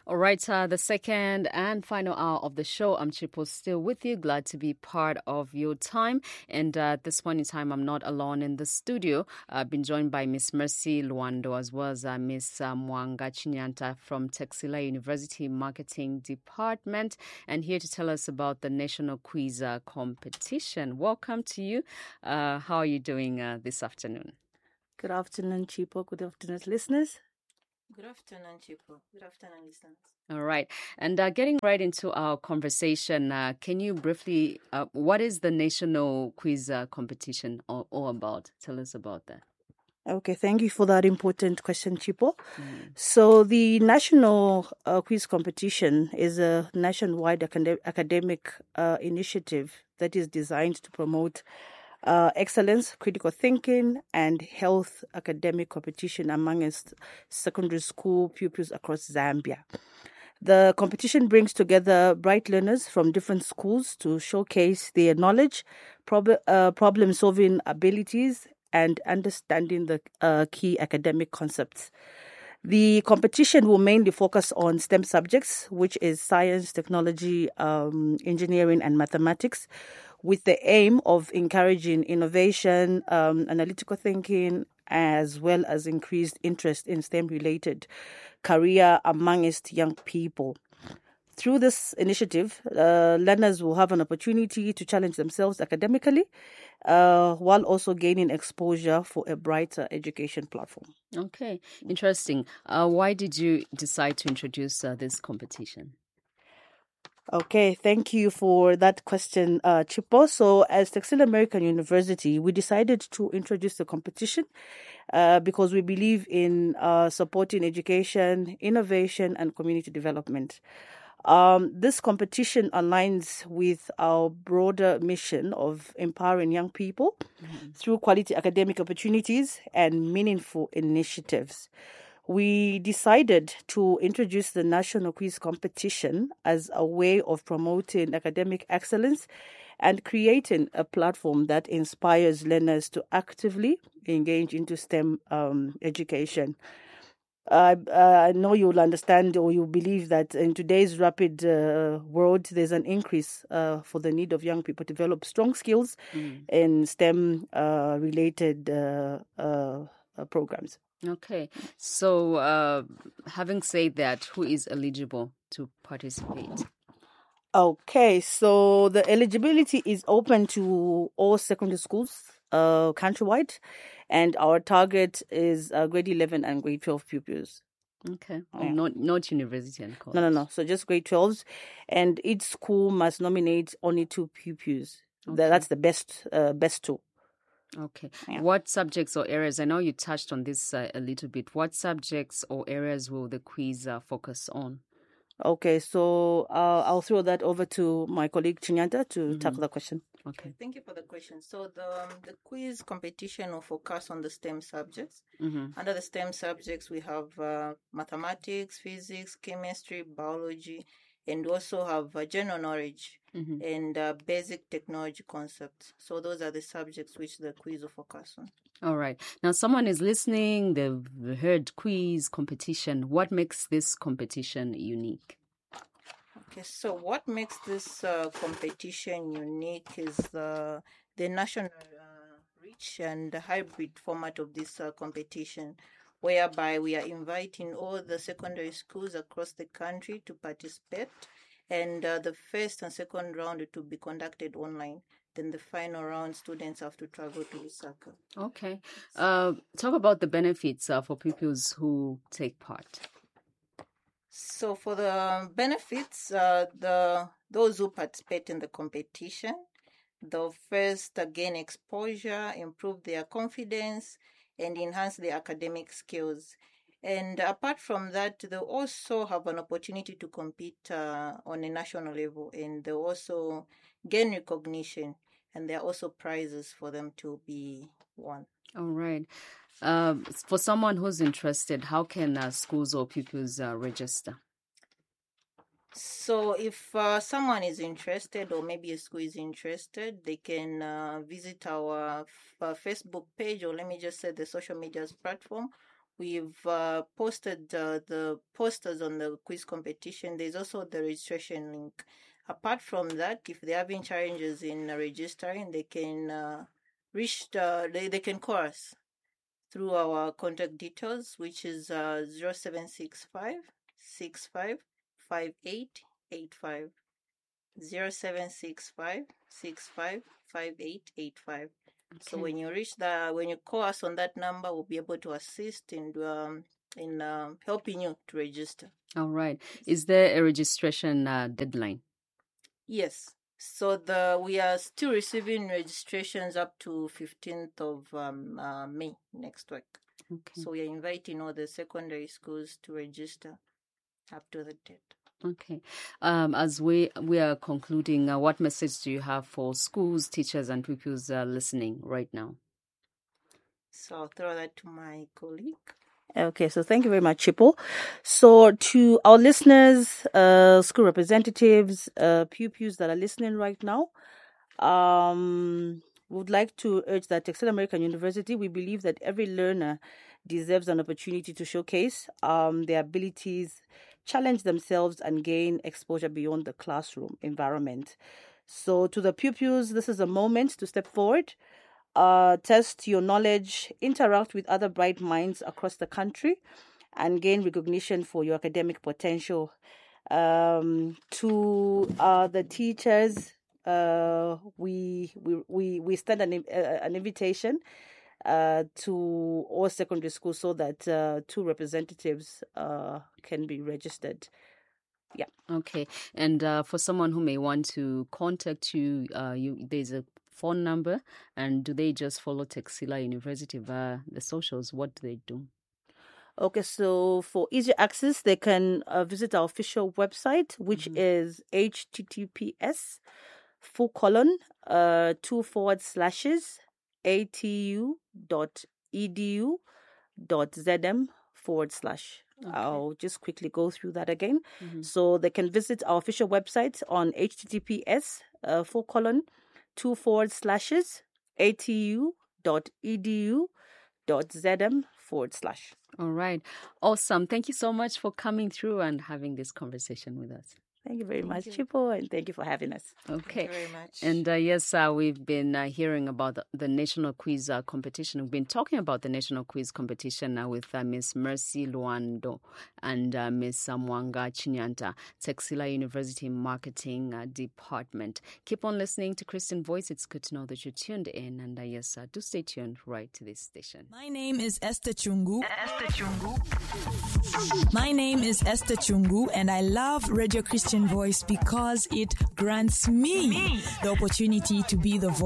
All right, the second and final hour of the show. I'm Chipo, still with you. Glad to be part of your time. And at this point in time, I'm not alone in the studio. I've been joined by Miss Mercy Luando as well as Miss Mwanga Chinyanta from Texila University Marketing Department, and here to tell us about the National Quiz Competition. Welcome to you. How are you doing this afternoon? Good afternoon, Chipo. Good afternoon, listeners. Good afternoon, Chipo. Good afternoon, listeners. All right. And getting right into our conversation, can you briefly, what is the National Quiz Competition all about? Tell us about that. Okay, thank you for that important question, Chipo. So the National Quiz Competition is a nationwide academic initiative that is designed to promote excellence, critical thinking, and health academic competition amongst secondary school pupils across Zambia. The competition brings together bright learners from different schools to showcase their knowledge, problem-solving abilities, and understanding the key academic concepts. The competition will mainly focus on STEM subjects, which is science, technology, engineering, and mathematics, with the aim of encouraging innovation, analytical thinking, as well as increased interest in STEM-related career amongst young people. Through this initiative, learners will have an opportunity to challenge themselves academically while also gaining exposure for a brighter education platform. Okay, interesting. Why did you decide to introduce this competition? Okay, thank you for that question, Chipo. So, as Textile American University, we decided to introduce the competition because we believe in supporting education, innovation, and community development. This competition aligns with our broader mission of empowering young people through quality academic opportunities and meaningful initiatives. We decided to introduce the National Quiz Competition as a way of promoting academic excellence and creating a platform that inspires learners to actively engage into STEM education. I know you'll understand or you believe that in today's rapid world, there's an increase for the need of young people to develop strong skills in STEM related programs. Okay, so having said that, who is eligible to participate? Okay, so the eligibility is open to all secondary schools countrywide, and our target is grade 11 and grade 12 pupils. Okay, not university and college. No. So just grade 12s, and each school must nominate only 2 pupils. Okay. That's the best two. Okay. Yeah. What subjects or areas? I know you touched on this a little bit. What subjects or areas will the quiz focus on? Okay, so I'll throw that over to my colleague Chinyanta to tackle the question. Okay. Thank you for the question. So the quiz competition will focus on the STEM subjects. Under the STEM subjects, we have mathematics, physics, chemistry, biology, and we also have general knowledge and basic technology concepts. So those are the subjects which the quiz will focus on. All right. Now, someone is listening. They've heard quiz competition. What makes this competition unique? Okay, so what makes this competition unique is the national reach and the hybrid format of this competition, whereby we are inviting all the secondary schools across the country to participate, and the first and second round to be conducted online. Then the final round, students have to travel to Lusaka. Okay. Talk about the benefits for pupils who take part. So for the benefits, those who participate in the competition, they'll first gain exposure, improve their confidence, and enhance their academic skills. And apart from that, they also have an opportunity to compete on a national level, and they also gain recognition, and there are also prizes for them to be won. All right. For someone who's interested, how can schools or pupils register? So if someone is interested, or maybe a school is interested, they can visit our Facebook page, or let me just say the social media platform, we've posted the posters on the quiz competition. There's also the registration link. Apart from that, if they're having challenges in registering, they can they can call us through our contact details, which is 0765 65 5885. 0765 65 5885. So when you call us on that number, we'll be able to assist in helping you to register. All right. Is there a registration deadline? Yes. So we are still receiving registrations up to 15th of May next week. Okay. So we are inviting all the secondary schools to register up to the date. Okay. As we are concluding, what message do you have for schools, teachers, and pupils listening right now? So I'll throw that to my colleague. Okay, so thank you very much, Chippo. So to our listeners, school representatives, pupils that are listening right now, we would like to urge that Textile American University, we believe that every learner deserves an opportunity to showcase their abilities, challenge themselves, and gain exposure beyond the classroom environment. So to the pupils, this is a moment to step forward, test your knowledge, interact with other bright minds across the country, and gain recognition for your academic potential. To the teachers, we extend an invitation to all secondary schools so that 2 representatives can be registered. Yeah. Okay. And for someone who may want to contact you, there's a phone number, and do they just follow Texila University via the socials? What do they do? Okay, so for easier access, they can visit our official website, which is https://atu.edu.zm/. Okay. I'll just quickly go through that again. So they can visit our official website on https://atu.edu.zm/. All right. Awesome. Thank you so much for coming through and having this conversation with us. Thank you very much, Chippo, and thank you for having us. Okay. Thank you very much. And yes, we've been hearing about the national quiz competition. We've been talking about the national quiz competition with Miss Mercy Luando and Miss Mwanga Chinyanta, Texila University Marketing Department. Keep on listening to Christian Voice. It's good to know that you're tuned in. And yes, do stay tuned right to this station. My name is Esther Chungu. My name is Esther Chungu, and I love Radio Christian Voice because it grants me the opportunity to be the voice